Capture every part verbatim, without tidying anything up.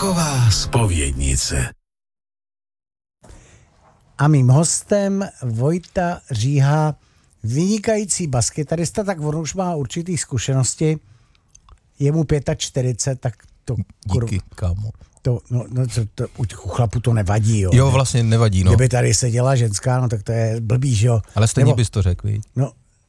Rocková zpovědnice. A mým hostem Vojta Říha, vynikající baskytarista, tak on už má určitý zkušenosti. Je mu čtyřicet pět, tak to... Díky, kámo. To, no, no, to, to, u chlapu to nevadí, jo. Jo, vlastně nevadí, no. Kdyby tady seděla ženská, no tak to je blbý, že jo. Ale stejně Nebo, bys to řekl, víš? No,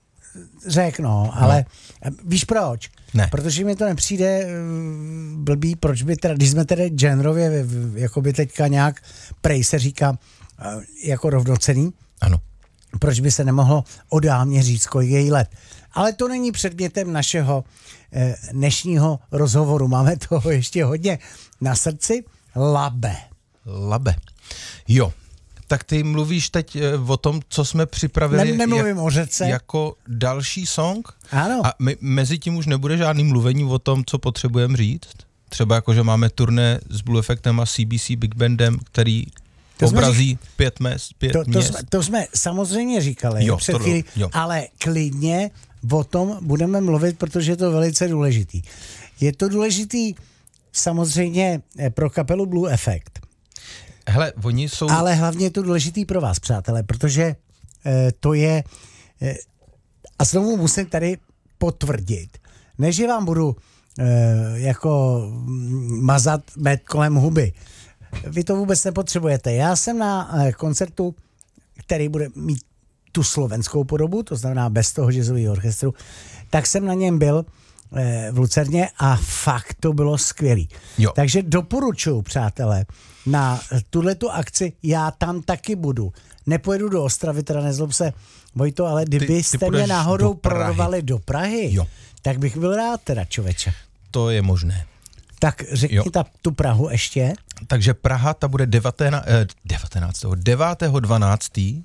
řek, no, ale no. Víš proč? Ne. Protože mi to nepřijde blbý, proč by teda, když jsme tedy genderově, jako by teďka nějak, prej se říká, jako rovnocenný. Ano. Proč by se nemohlo o dámě říct, kolik je jí let. Ale to není předmětem našeho eh, dnešního rozhovoru. Máme toho ještě hodně na srdci. Labe. Labe. Jo. Tak ty mluvíš teď o tom, co jsme připravili Ne, nemluvím jak, o řece. jako další song. Ano. A my, mezi tím už nebude žádný mluvení o tom, co potřebujeme říct. Třeba jako, že máme turné s Blue Effectem a C B C Big Bandem, který to obrazí řík... pět, mes, pět to, to měst. Jsme, to jsme samozřejmě říkali jo, před chvíli, ale klidně o tom budeme mluvit, protože je to velice důležitý. Je to důležitý samozřejmě pro kapelu Blue Effect. Hele, oni jsou... Ale hlavně je to důležitý pro vás, přátelé, protože eh, to je... Eh, a znovu musím tady potvrdit, než že vám budu eh, jako mazat med kolem huby. Vy to vůbec nepotřebujete. Já jsem na eh, koncertu, který bude mít tu slovenskou podobu, to znamená bez toho jazzového orchestru, tak jsem na něm byl eh, v Lucerně a fakt to bylo skvělý. Jo. Takže doporučuji, přátelé, na tuhletu akci, já tam taky budu. Nepojedu do Ostravy, teda nezlob se, Vojto, ale kdybyste ty, ty mě náhodou do prorvali do Prahy, jo. tak bych byl rád teda, člověče. To je možné. Tak řekni ta, tu Prahu ještě. Takže Praha, ta bude devatenáctého devátého dvanáctého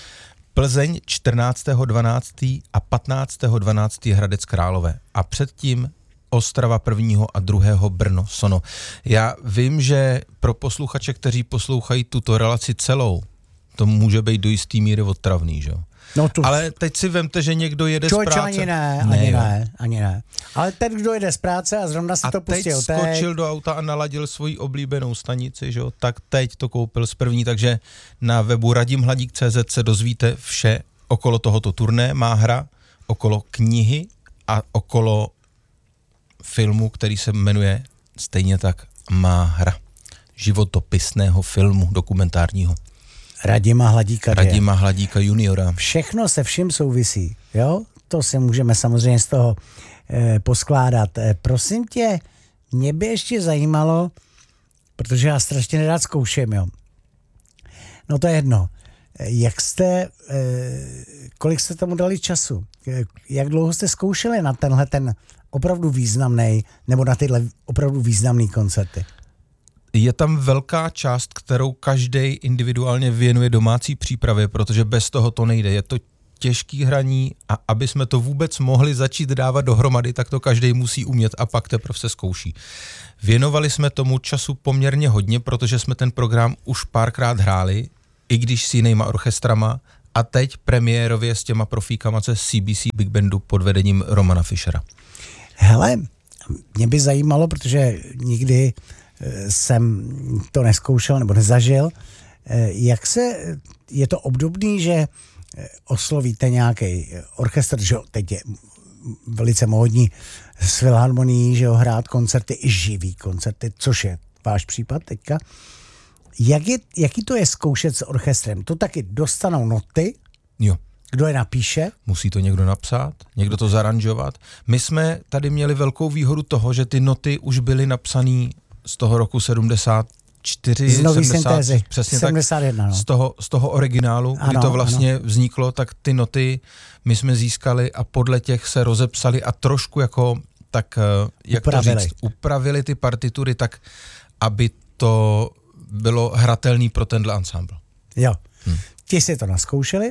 Plzeň čtrnáctého dvanáctého a patnáctého dvanáctého Hradec Králové. A předtím Ostrava prvního a druhého Brno Sono. Já vím, že pro posluchače, kteří poslouchají tuto relaci celou, to může být do jistý míry otravný, že jo? No tu... Ale teď si vemte, že někdo jede Čoč, z práce. ani ne, ani ne, ne, ani ne. Ale ten, kdo jede z práce a zrovna si a to pustil teď skočil do auta a naladil svoji oblíbenou stanici, že jo? Tak teď to koupil z první, takže na webu radimhladík tečka cé zet se dozvíte vše okolo tohoto turné, má hra, okolo knihy a okolo filmu, který se jmenuje stejně tak Má hra. Životopisného filmu, dokumentárního. Radima Hladíka. Radima Hladíka juniora. Všechno se vším souvisí, jo? To si můžeme samozřejmě z toho eh, poskládat. Eh, prosím tě, mě by ještě zajímalo, protože já strašně nerád zkouším, jo. No to je jedno. Jak jste, eh, kolik jste tomu dali času? Jak dlouho jste zkoušeli na tenhle ten opravdu významný, nebo na tyhle opravdu významný koncerty? Je tam velká část, kterou každý individuálně věnuje domácí přípravě, protože bez toho to nejde. Je to těžký hraní a aby jsme to vůbec mohli začít dávat dohromady, tak to každý musí umět a pak teprve se zkouší. Věnovali jsme tomu času poměrně hodně, protože jsme ten program už párkrát hráli, i když s jinýma orchestrama, a teď premiérově s těma profíkama ze C B C Big Bandu pod vedením Romana Fischera. Hele, mě by zajímalo, protože nikdy jsem to neskoušel nebo nezažil. Jak se, je to obdobný, že oslovíte nějaký orchestr, že teď je velice módní s filharmonií, že jo, hrát koncerty, i živý koncerty, což je váš případ teďka. Jak je, jaký to je zkoušet s orchestrem? To taky dostanou noty? Jo. Kdo je napíše? Musí to někdo napsat, někdo to zaranžovat. My jsme tady měli velkou výhodu toho, že ty noty už byly napsané z toho roku sedmdesát čtyři, z nový sedmdesát, syntézy, přesně sedmdesát jedna, tak, no. z toho, z toho originálu, ano, kdy to vlastně ano. vzniklo, tak ty noty my jsme získali a podle těch se rozepsali a trošku jako, tak jak upravili. to říct, upravili ty partitury tak, aby to bylo hratelný pro tenhle ansámbl. Jo. Hm. Ti si to naskoušeli?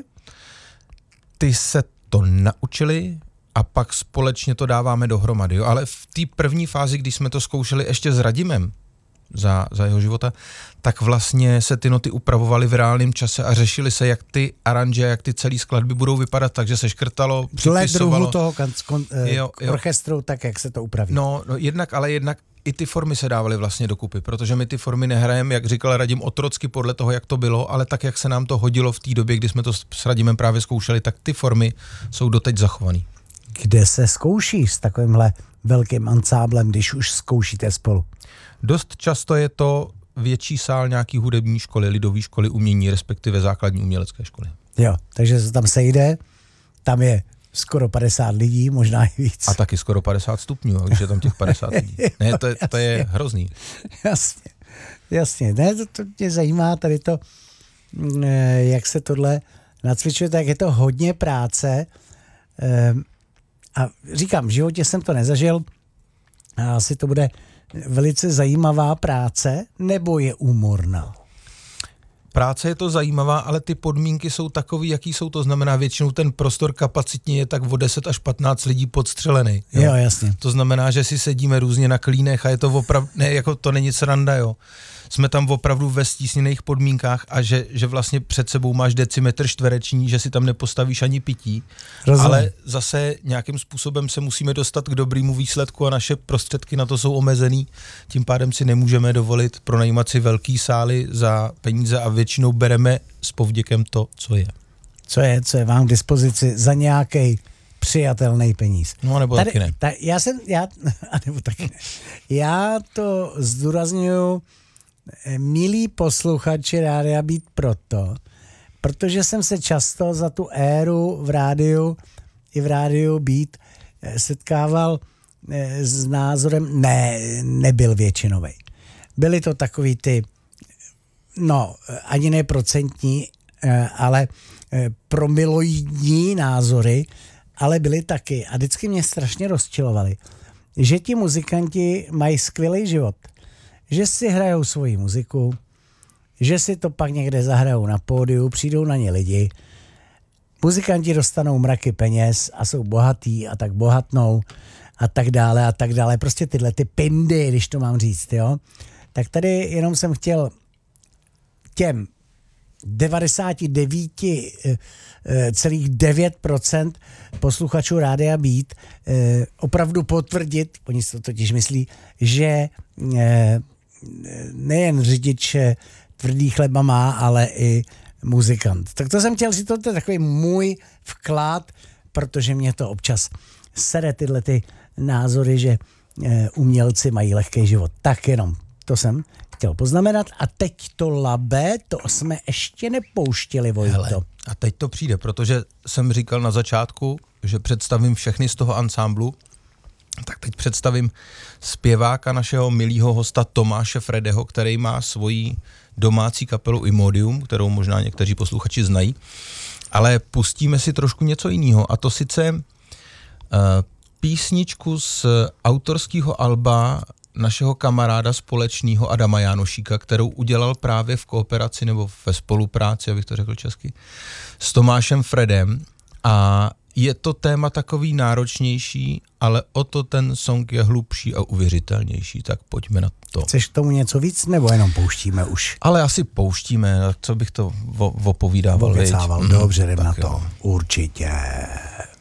Ty se to naučili a pak společně to dáváme dohromady. Jo? Ale v té první fázi, když jsme to zkoušeli ještě s Radimem za, za jeho života, tak vlastně se ty noty upravovaly v reálném čase a řešily se, jak ty aranže, jak ty celý skladby budou vypadat, takže se škrtalo, připisovalo. připisovalo. Dle druhu toho kan- kon- jo, jo. orchestru, tak jak se to upraví. No, no jednak, ale jednak i ty formy se dávaly vlastně dokupy, protože my ty formy nehrajeme, jak říkal Radim, otrocky podle toho, jak to bylo, ale tak, jak se nám to hodilo v té době, kdy jsme to s Radimem právě zkoušeli, tak ty formy jsou doteď zachovaný. Kde se zkouší s takovýmhle velkým ansáblem, když už zkoušíte spolu? Dost často je to větší sál nějaký hudební školy, lidové školy umění, respektive základní umělecké školy. Jo, takže se tam sejde, tam je skoro padesát lidí, možná i víc. A taky skoro padesát stupňů, když je tam těch padesát lidí. Ne, to je, to je hrozný. Jasně, jasně. Ne, to, to mě zajímá tady to, jak se tohle nacvičuje, tak je to hodně práce. A říkám, v životě jsem to nezažil, a asi to bude velice zajímavá práce, nebo je úmorná? Práce je to zajímavá, ale ty podmínky jsou takový, jaký jsou, to znamená většinou ten prostor kapacitně je tak o deset až patnáct lidí podstřelený. Jo? jo, jasně. To znamená, že si sedíme různě na klínech a je to opravdu, ne, jako to není sranda, jo. Jsme tam opravdu ve stísněných podmínkách a že, že vlastně před sebou máš decimetr čtvereční, že si tam nepostavíš ani pití, Rozumím. Ale zase nějakým způsobem se musíme dostat k dobrému výsledku a naše prostředky na to jsou omezený, tím pádem si nemůžeme dovolit pronajímat si velký sály za peníze a většinou bereme s povděkem to, co je. Co je, co je vám k dispozici za nějaký přijatelný peníz. No, nebo Tady, taky ne. Ta, já jsem, já, a nebo taky ne. Já to zdůrazňuju, milí posluchači Rádia Beat proto, protože jsem se často za tu éru v rádiu i v rádiu Beat setkával s názorem, ne, nebyl většinový. Byly to takový ty, no, ani ne procentní, ale promiloidní názory, ale byly taky. A vždycky mě strašně rozčilovali, že ti muzikanti mají skvělý život. Že si hrajou svoji muziku, že si to pak někde zahrajou na pódiu, přijdou na ně lidi, muzikanti dostanou mraky peněz a jsou bohatý a tak bohatnou a tak dále a tak dále. Prostě tyhle ty pindy, když to mám říct, jo. Tak tady jenom jsem chtěl těm devadesát devět celá devět procent posluchačů Rádia Beat opravdu potvrdit, oni si to totiž myslí, že nejen řidič tvrdý chleba má, ale i muzikant. Tak to jsem chtěl říct, to je takový můj vklad, protože mě to občas sere tyhle ty názory, že umělci mají lehký život. Tak jenom, to jsem chtěl poznamenat. A teď to Labe, to jsme ještě nepouštěli, Vojto. Hele, a teď to přijde, protože jsem říkal na začátku, že představím všechny z toho ansámblu, tak teď představím zpěváka našeho milýho hosta Tomáše Fredeho, který má svoji domácí kapelu Imodium, kterou možná někteří posluchači znají, ale pustíme si trošku něco jiného, a to sice uh, písničku z autorského alba našeho kamaráda společného Adama Jánošíka, kterou udělal právě v kooperaci nebo ve spolupráci, abych to řekl česky, s Tomášem Fredem, a je to téma takový náročnější, ale o to ten song je hlubší a uvěřitelnější, tak pojďme na to. Chceš k tomu něco víc, nebo jenom pouštíme už? Ale asi pouštíme, co bych to opovídával. Opovídával, dobře, jdem mm, na to. Jo. Určitě.